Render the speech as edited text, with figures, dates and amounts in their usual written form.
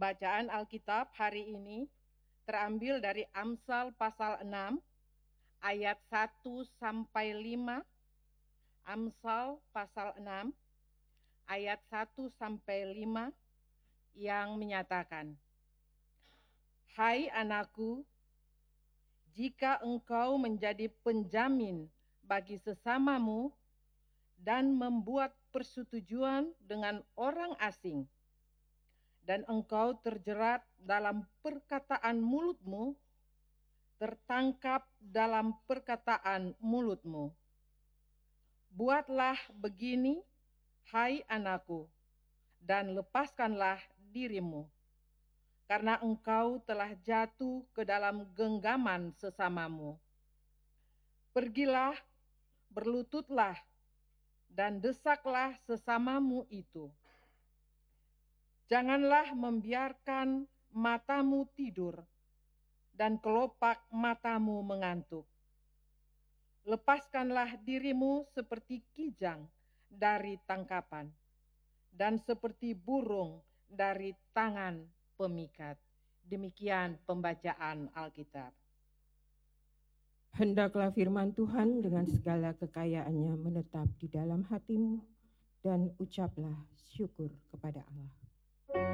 Bacaan Alkitab hari ini terambil dari Amsal pasal 6 ayat 1 sampai 5. Amsal pasal 6 ayat 1 sampai 5 yang menyatakan, "Hai anakku, jika engkau menjadi penjamin bagi sesamamu dan membuat persetujuan dengan orang asing, dan engkau terjerat dalam perkataan mulutmu, tertangkap dalam perkataan mulutmu. Buatlah begini, hai anakku, dan lepaskanlah dirimu, karena engkau telah jatuh ke dalam genggaman sesamamu. Pergilah, berlututlah, dan desaklah sesamamu itu. Janganlah membiarkan matamu tidur dan kelopak matamu mengantuk. Lepaskanlah dirimu seperti kijang dari tangkapan dan seperti burung dari tangan pemikat." Demikian pembacaan Alkitab. Hendaklah firman Tuhan dengan segala kekayaannya menetap di dalam hatimu, dan ucaplah syukur kepada Allah.